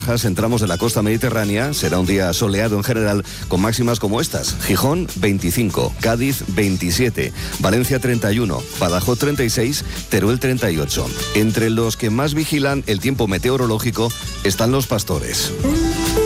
En tramos de la costa mediterránea será un día soleado en general, con máximas como estas: Gijón 25, Cádiz 27, Valencia 31, Badajoz 36, Teruel 38. Entre los que más vigilan el tiempo meteorológico están los pastores.